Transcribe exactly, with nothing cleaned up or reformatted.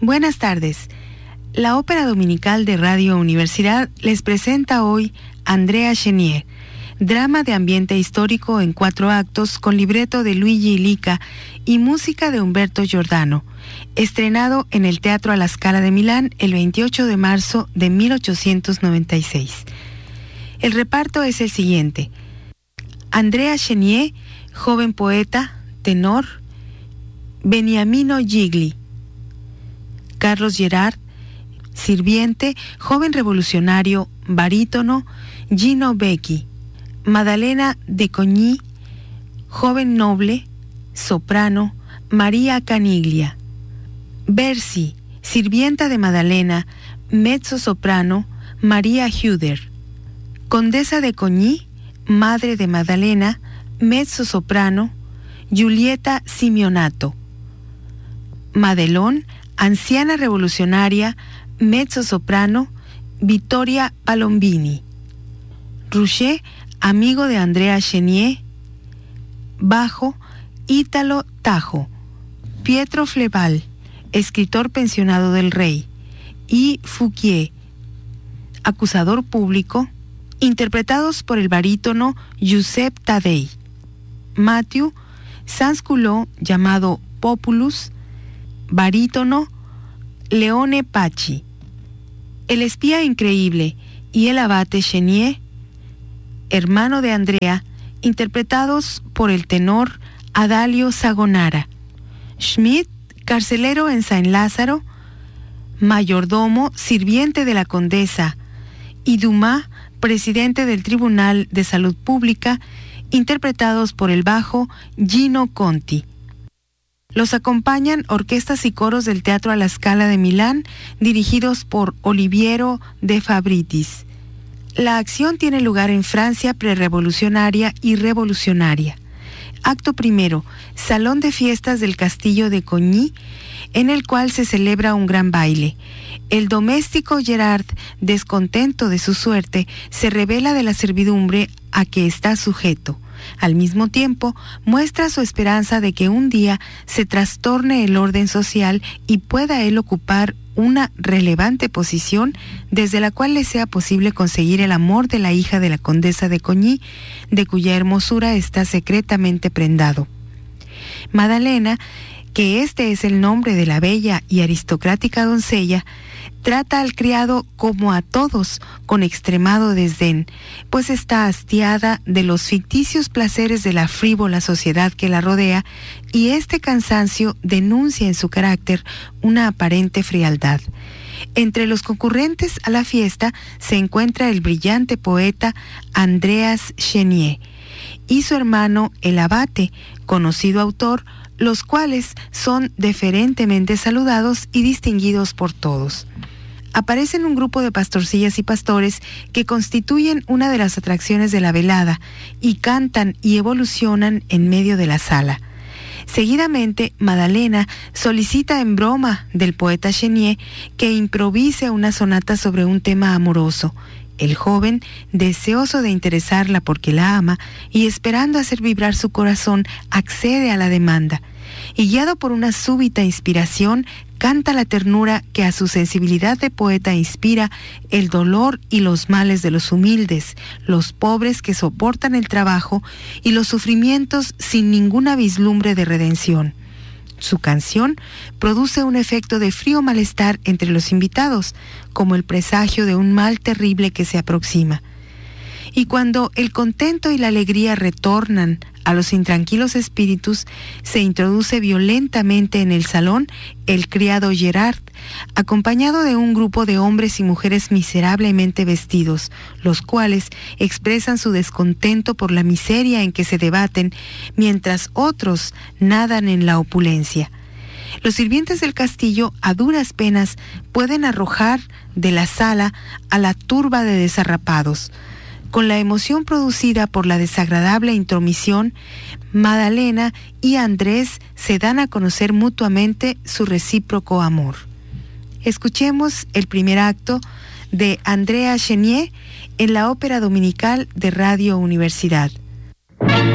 Buenas tardes. La Ópera Dominical de Radio Universidad les presenta hoy Andrea Chenier, drama de ambiente histórico en cuatro actos con libreto de Luigi Illica y música de Umberto Giordano, estrenado en el Teatro alla Scala de Milán el veintiocho de marzo de mil ochocientos noventa y seis. El reparto es el siguiente: Andrea Chenier, joven poeta, tenor; Beniamino Gigli; Carlos Gerard, sirviente, joven revolucionario, barítono; Gino Becchi; Maddalena de Cogni, joven noble, soprano, María Caniglia; Bersi, sirvienta de Maddalena, mezzo soprano, María Huder; Condesa de Cogni, madre de Maddalena, mezzo soprano, Giulietta Simeonato; Madelón, anciana revolucionaria, mezzo soprano, Vittoria Palombini; Rouchet, amigo de Andrea Chenier, bajo, Ítalo Tajo; Pietro Fleval, escritor pensionado del rey; y Fouquier, acusador público, interpretados por el barítono Giuseppe Taddei. Matthew, Sansculotte, llamado Populus, barítono, Leone Pacci; el espía increíble y el abate Chenier, hermano de Andrea, interpretados por el tenor Adalio Sagonara; Schmidt, carcelero en San Lázaro, mayordomo, sirviente de la condesa; y Dumas, presidente del Tribunal de Salud Pública, interpretados por el bajo Gino Conti. Los acompañan orquestas y coros del Teatro alla Scala de Milán, dirigidos por Oliviero de Fabritis. La acción tiene lugar en Francia prerrevolucionaria y revolucionaria. Acto primero, salón de fiestas del castillo de Cogni, en el cual se celebra un gran baile. El doméstico Gerard, descontento de su suerte, se revela de la servidumbre a que está sujeto. Al mismo tiempo, muestra su esperanza de que un día se trastorne el orden social y pueda él ocupar una relevante posición desde la cual le sea posible conseguir el amor de la hija de la condesa de Cogni, de cuya hermosura está secretamente prendado. Maddalena, que este es el nombre de la bella y aristocrática doncella, trata al criado como a todos con extremado desdén, pues está hastiada de los ficticios placeres de la frívola sociedad que la rodea, y este cansancio denuncia en su carácter una aparente frialdad. Entre los concurrentes a la fiesta se encuentra el brillante poeta Andreas Chenier y su hermano el abate, conocido autor, los cuales son deferentemente saludados y distinguidos por todos. Aparecen un grupo de pastorcillas y pastores que constituyen una de las atracciones de la velada y cantan y evolucionan en medio de la sala. Seguidamente, Maddalena solicita en broma del poeta Chenier que improvise una sonata sobre un tema amoroso. El joven, deseoso de interesarla porque la ama y esperando hacer vibrar su corazón, accede a la demanda y, guiado por una súbita inspiración, canta la ternura que a su sensibilidad de poeta inspira el dolor y los males de los humildes, los pobres que soportan el trabajo y los sufrimientos sin ninguna vislumbre de redención. Su canción produce un efecto de frío malestar entre los invitados, como el presagio de un mal terrible que se aproxima. Y cuando el contento y la alegría retornan a los intranquilos espíritus, se introduce violentamente en el salón el criado Gerard, acompañado de un grupo de hombres y mujeres miserablemente vestidos, los cuales expresan su descontento por la miseria en que se debaten, mientras otros nadan en la opulencia. Los sirvientes del castillo, a duras penas, pueden arrojar de la sala a la turba de desarrapados. Con la emoción producida por la desagradable intromisión, Maddalena y Andrés se dan a conocer mutuamente su recíproco amor. Escuchemos el primer acto de Andrea Chenier en la Ópera Dominical de Radio Universidad.